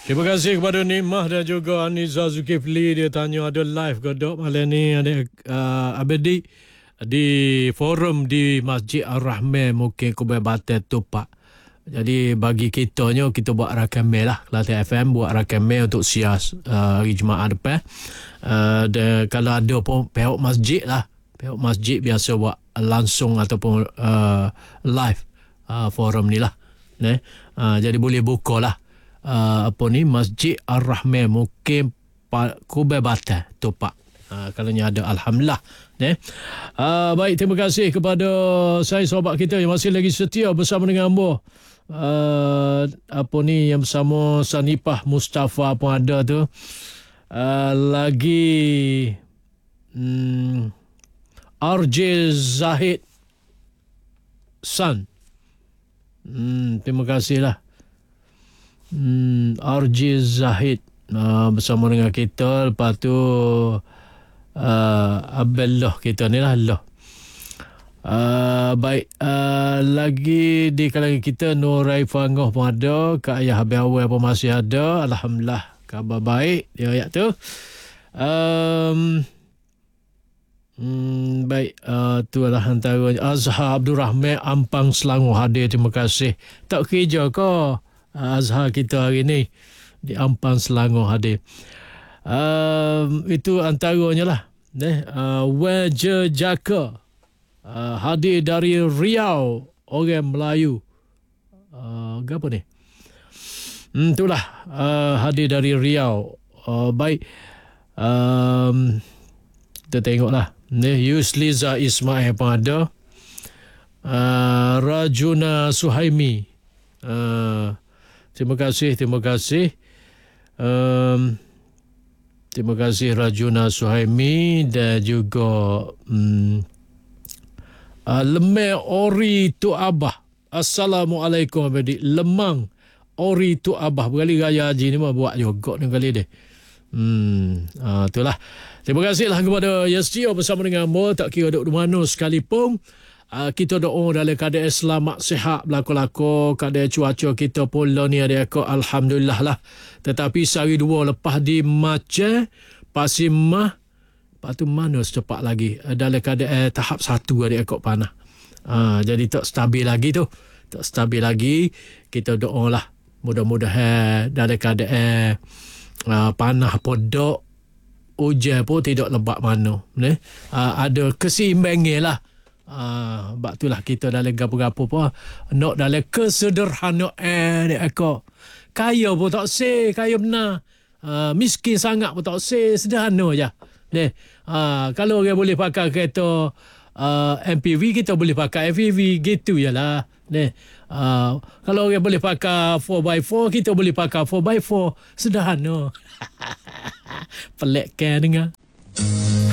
Terima kasih kepada Nimah dan juga Aniza Zulkifli. Dia tanya ada live ke dok malam ni, ada Abedi di forum di Masjid Ar-Rahman mungkin Kubai Batai Tupak. Jadi bagi kitanya, kita buat rakam lah, Kelantan FM buat rakam untuk sias hari Jumaat depan. Dan kalau ada pun pihak masjid lah, pihak masjid biasa buat langsung ataupun live forum ni lah. Jadi boleh buka lah Masjid Ar-Rahman mungkin Kubai Batai Tupak. Kalau ada Alhamdulillah. Baik, terima kasih kepada saya sahabat kita yang masih lagi setia bersama dengan Ambo. Yang bersama Sanipah Mustafa pun ada tu. Lagi RJ Zahid San. Terima kasih lah. RJ Zahid bersama dengan kita. Lepas tu Abellah kita ni lah Allah. Baik, lagi di kalangan kita Nurai Fangoh pun ada, Kak Ayah Habis Awal pun masih ada. Alhamdulillah, khabar baik dia ayat tu. Baik, tu adalah antaranya. Azhar Abdul Rahman Ampang Selangor hadir, terima kasih. Tak kerja ke Azhar kita hari ni di Ampang Selangor hadir. Itu antaranya lah. Waja Jaka hadir dari Riau, orang Melayu. Apa ni? Itulah hadir dari Riau. Baik, kita tengoklah. Yusliza Ismail pun ada. Rajuna Suhaimi. Terima kasih. Terima kasih Rajuna Suhaimi dan juga Lemang Ori Tu Abah. Assalamualaikum Abadi. Lemang Ori Tu Abah. Berkali Raya Haji ni buat juga ni kali dia. Itulah. Terima kasihlah kepada Yastio bersama dengan Mo. Tak kira duduk di mana sekalipun. Kita doa dalam keadaan selamat sihat berlaku-laku, keadaan cuaca kita pun ni ada alhamdulillah lah. Tetapi sehari dua lepas di Macam Pasimah, lepas tu mana secepat lagi dalam keadaan tahap 1 ada ekor panah. Jadi tak stabil lagi tu. Tak stabil lagi. Kita doa lah mudah-mudahan dalam keadaan panah podok, hujan pun tidak lebat mana. Ada keseimbangan lah. Sebab itulah kita dalam gapo-gapo pun nak dalam kesederhanaan dia akak. Kaya pun tak say, kaya benar. Miskin sangat pun tak say, sederhana je. Kalau orang boleh pakai kereta MPV, kita boleh pakai MPV, gitu je lah. Kalau orang boleh pakai 4x4, kita boleh pakai 4x4. Sederhana. Pelik kan dengar.